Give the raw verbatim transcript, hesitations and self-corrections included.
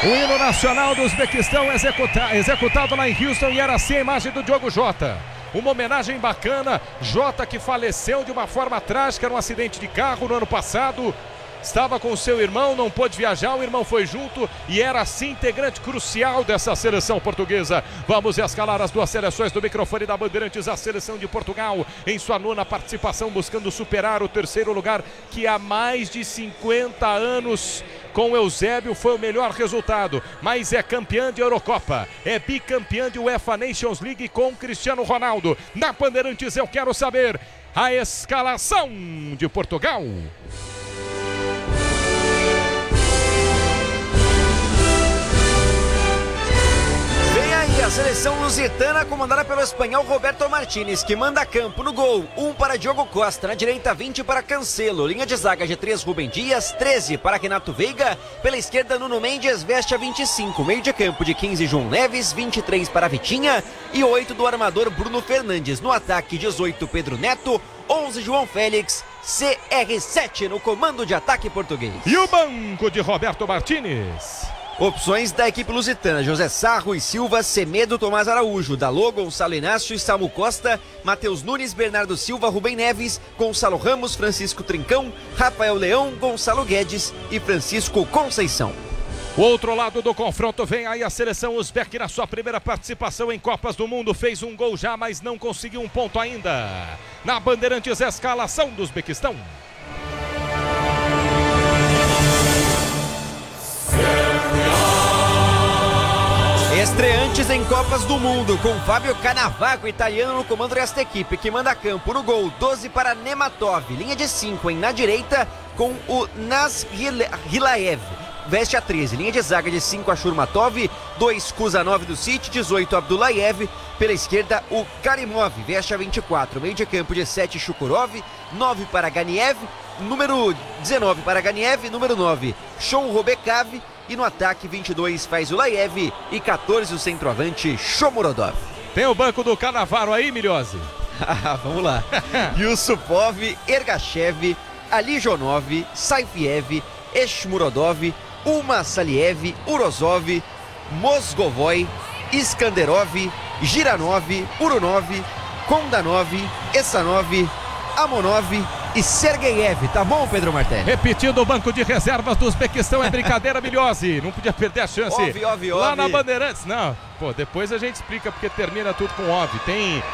O hino nacional do Uzbequistão executa, executado lá em Houston, e era assim a imagem do Diogo Jota. Uma homenagem bacana. Jota, que faleceu de uma forma trágica num acidente de carro no ano passado. Estava com o seu irmão, não pôde viajar, o irmão foi junto e era assim integrante crucial dessa seleção portuguesa. Vamos escalar as duas seleções do microfone da Bandeirantes. A seleção de Portugal em sua nona participação, buscando superar o terceiro lugar, que há mais de cinquenta anos com Eusébio foi o melhor resultado, mas é campeã de Eurocopa, é bicampeã de UEFA Nations League com Cristiano Ronaldo. Na Bandeirantes eu quero saber a escalação de Portugal. A seleção lusitana, comandada pelo espanhol Roberto Martínez, que manda campo. No gol, um para Diogo Costa, na direita vinte para Cancelo, linha de zaga G três Rubem Dias, treze para Renato Veiga, pela esquerda Nuno Mendes veste a vinte e cinco, meio de campo de quinze João Neves, vinte e três para Vitinha e oito do armador Bruno Fernandes. No ataque, dezoito Pedro Neto, onze João Félix, C R sete no comando de ataque português. E o banco de Roberto Martínez? Opções da equipe lusitana: José Sá, Rui Silva, Semedo, Tomás Araújo, Dalô, Gonçalo Inácio e Salmo Costa, Matheus Nunes, Bernardo Silva, Rubem Neves, Gonçalo Ramos, Francisco Trincão, Rafael Leão, Gonçalo Guedes e Francisco Conceição. O outro lado do confronto, vem aí a seleção uzbeque na sua primeira participação em Copas do Mundo. Fez um gol já, mas não conseguiu um ponto ainda. Na Bandeirantes, a escalação do Uzbequistão. Estreantes em Copas do Mundo, com Fábio Canavago, italiano, no comando desta equipe, que manda campo. No gol, doze para Nematov, linha de cinco em na direita, com o Naz Hilaev, veste a treze, linha de zaga de cinco a Shurmatov, dois Kuzanov do City, dezoito Abdullayev, pela esquerda o Karimov, veste a vinte e quatro, meio de campo de sete Shukurov, nove para Ganiev, número dezenove para Ganiev, número nove Shon Robekav, e no ataque vinte e dois faz o Laev e quatorze o centroavante Shomurodov. Tem o banco do Canavaro aí, Milhose? Vamos lá. Yusupov, Ergachev, Alijonov, Saifiev, Eshmurodov, Uma Saliev, Urozov, Mosgovoi, Iskanderov, Giranov, Urunov, Kondanov, Essanov, Amonov e Sergeyev. Tá bom, Pedro Martelli? Repetindo o banco de reservas do Uzbequistão, é brincadeira, Milhose. Não podia perder a chance. Ove, ove, ove. Lá na Bandeirantes. Não, pô, depois a gente explica porque termina tudo com ove. Tem